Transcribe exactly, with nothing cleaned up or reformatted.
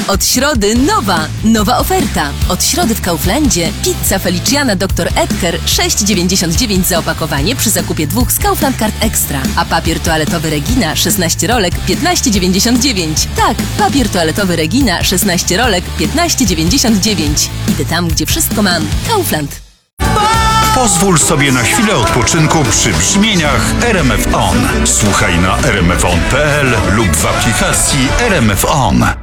Od środy nowa, nowa oferta. Od środy w Kauflandzie pizza Feliciana doktor Edgar sześć dziewięćdziesiąt dziewięć za opakowanie przy zakupie dwóch z Kaufland Card Extra. A papier toaletowy Regina szesnaście rolek piętnaście dziewięćdziesiąt dziewięć. Tak, papier toaletowy Regina szesnaście rolek piętnaście dziewięćdziesiąt dziewięć. Idę tam, gdzie wszystko mam. Kaufland. Pozwól sobie na chwilę odpoczynku przy brzmieniach R M F On. Słuchaj na r m f on kropka p l lub w aplikacji R M F On.